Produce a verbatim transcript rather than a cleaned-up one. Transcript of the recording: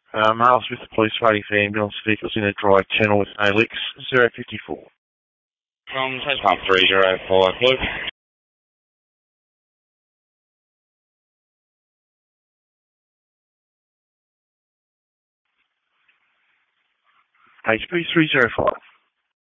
Uh, Males with the police waiting for ambulance vehicles in a dry channel with A L I X zero fifty-four. From Tasman three zero five, Luke. H P three zero five.